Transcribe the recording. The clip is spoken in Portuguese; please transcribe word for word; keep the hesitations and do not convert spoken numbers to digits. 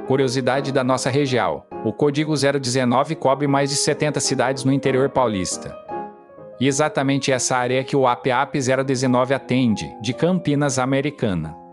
Curiosidade da nossa região: o código zero dezenove cobre mais de setenta cidades no interior paulista. E exatamente essa área que o A P A P zero dezenove atende, de Campinas Americana.